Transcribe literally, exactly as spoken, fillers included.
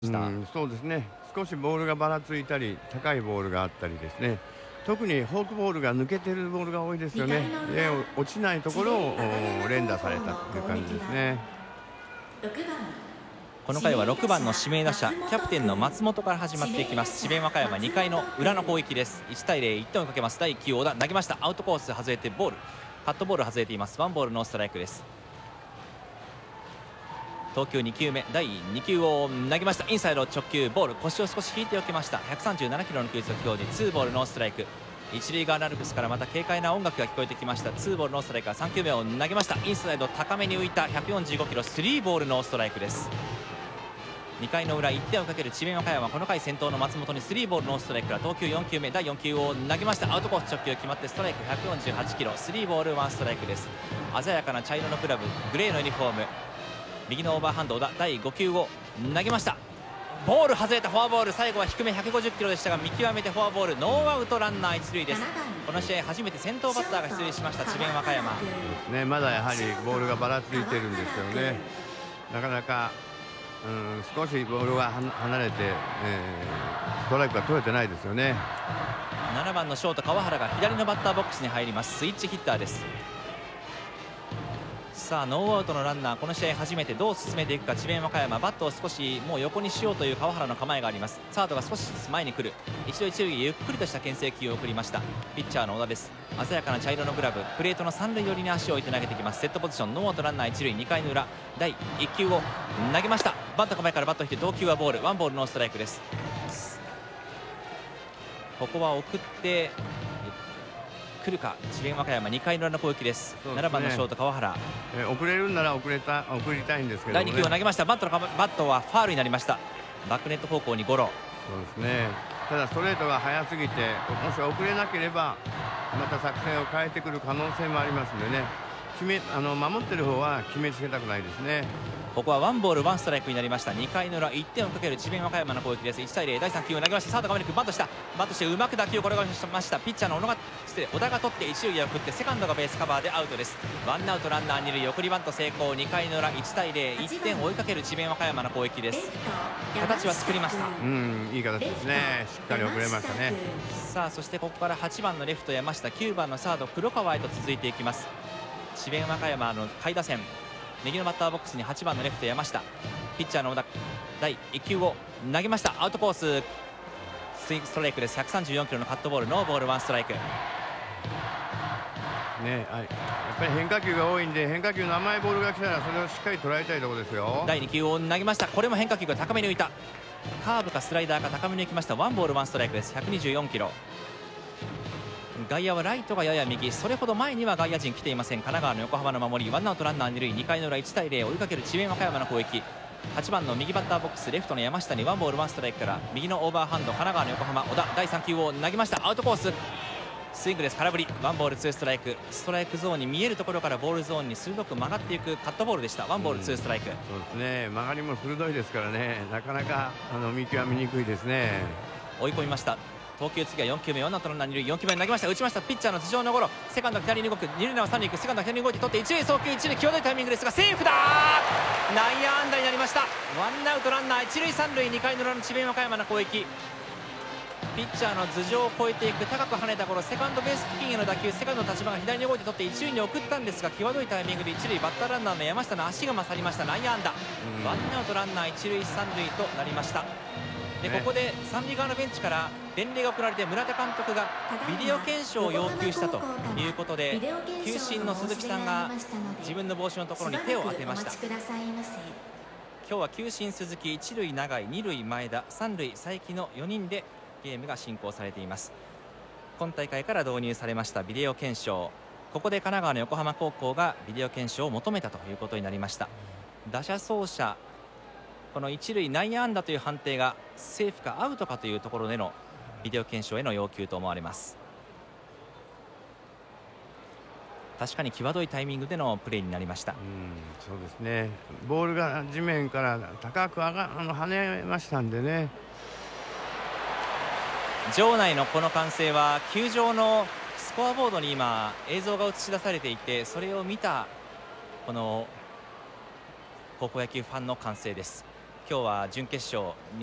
した。 うん、そうですね。少しボールがばらついたり、高いボールがあったりですね。特にフォークボールが抜けてるボールが多いですよね。で、落ちないところを連打されたという感じですね。 この回はろくばんの指名打者キャプテンの松本から始まっていきます。智弁和歌山にかいの裏の攻撃です。いちたいゼロ、いってんをかけます。だいいっきゅう小田投げました。アウトコース外れてボール、カットボール外れています。ワンボールノーストライクです。投球にきゅうめ、だいにきゅうを投げました。インサイド直球ボール、腰を少し引いておきました。ひゃくさんじゅうななキロの球速表示、ツーボールノーストライク。一塁側のアルプスからまた軽快な音楽が聞こえてきました。ツーボールノーストライクからさんきゅうめを投げました。インサイド高めに浮いたひゃくよんじゅうごキロ、スリーボールノーストライクです。にかいの裏いってんをかける智弁和歌山、この回先頭の松本にスリーボールノーストライクから投球よんきゅうめ、だいよん球を投げました。アウトコース直球決まってストライクひゃくよんじゅうはちキロ、スリーボールワンストライクです。鮮やかな茶色のクラブ、グレーのユニフォーム、右のオーバーハンド小田、だいご球を投げました。ボール外れた、フォアボール、最後は低めひゃくごじゅっキロでしたが見極めてフォアボール、ノーアウトランナー一塁です。この試合初めて先頭バッターが出塁しました智弁和歌山ね。まだやはりボールがばらついてるんですよね。なかなかうん、少しボールが離れて、えー、ストライクが取れてないですよね。 ななばんのショート川原が左のバッターボックスに入ります。スイッチヒッターです。さあノーアウトのランナー、この試合初めてどう進めていくか智弁和歌山。バットを少しもう横にしようという川原の構えがあります。サードが少しずつ前に来る、一度一塁へゆっくりとした牽制球を送りました。ピッチャーの小田です。鮮やかな茶色のグラブ、プレートの三塁寄りに足を置いて投げてきます。セットポジション、ノーアウトランナー一塁、にかいの裏だいいっ球を投げました。バット構えからバットを引いて投球はボール、ワンボールノーストライクです。ここは送って来るか智弁和歌山、にかいの裏の攻撃です。ななばんのショート川原、 えー、遅れるんなら遅れた送りたいんですけど、ね、 だいに球を投げました。バットのバットはファールになりました。バックネット方向にゴロ。 そうですね。ただストレートが速すぎて、もし遅れなければまた作戦を変えてくる可能性もありますのでね、決めあの守ってる方は決めつけたくないですね。 ここはワンボールワンストライクになりました。にかいの裏いってんをかける智弁和歌山の攻撃です。いちたいゼロ、だいさん球を投げました。サードが上にバントした、バントしてうまく打球を転がしました。ピッチャーの小野が失礼小田が取って一塁へ送って、セカンドがベースカバーでアウトです。ワンアウトランナーに塁、送りバント成功。にかいの裏いちたいゼロ、いってんを追いかける智弁和歌山の攻撃です。形は作りました。 うん、いい形ですね。しっかり送れましたね。 さあそしてここからはちばんのレフト山下、きゅうばんのサード黒川へと続いていきます。智弁和歌山の下位打線、右のバッターボックスにはちばんのレフト山下、ピッチャーの小田、だいいっ球を投げました。アウトコーススイングストライクです。ひゃくさんじゅうよんキロのカットボール、ノーボールワンストライクね。 はい、やっぱり変化球が多いんで、変化球の甘いボールが来たらそれをしっかり捉えたいところですよ。 だいに球を投げました。これも変化球が高めに浮いた、カーブかスライダーか高めに行きました。ワンボールワンストライクです。ひゃくにじゅうよんキロ。外野はライトがやや右、それほど前には外野陣来ていません。神奈川の横浜の守り、ワンアウトランナーに塁、にかいの裏いちたいゼロ追いかける智弁和歌山の攻撃。はちばんの右バッターボックス、レフトの山下にワンボールワンストライクから右のオーバーハンド、神奈川の横浜小田、だいさん球を投げました。アウトコーススイングです。空振り、ワンボールツーストライク。ストライクゾーンに見えるところからボールゾーンに鋭く曲がっていくカットボールでした。ワンボールツーストライク。 そうですね。曲がりも鋭いですからね、なかなかあの見極めにくいですね。 追い込みました。投球次はよん球目、ワンアウトランナーに塁、よん球目投げました。打ちました。ピッチャーの頭上のゴロ、セカンド左に動く、二塁ランナーさん塁行く、セカンド左に動いて取って一塁送球、一塁際どいタイミングですがセーフだ。内野安打になりました。ワンアウトランナー一塁三塁、にかいの裏の智弁和歌山の攻撃。ピッチャーの頭上を越えていく高く跳ねた頃、セカンドベース付近への打球、セカンドの立場が左に動いて取って一塁に送ったんですが、際どいタイミングで一塁バッターランナーの山下の足が勝りました。内野安打、ワンアウトランナー一塁三塁となりました。でここで三塁側のベンチから伝令が送られて、村田監督がビデオ検証を要求したということで、球審の鈴木さんが自分の帽子のところに手を当てました。今日は球審鈴木、一塁永井、二塁前田、三塁佐伯のよにんでゲームが進行されています。今大会から導入されましたビデオ検証、ここで神奈川の横浜高校がビデオ検証を求めたということになりました。打者走者、この一塁内野安打という判定がセーフかアウトかというところでのビデオ検証への要求と思われます。確かに際どいタイミングでのプレーになりました。 うん、そうですね。ボールが地面から高く上があの跳ねましたんでね。 場内のこの歓声は球場のスコアボードに今映像が映し出されていて、それを見たこの高校野球ファンの歓声です。 今日は準決勝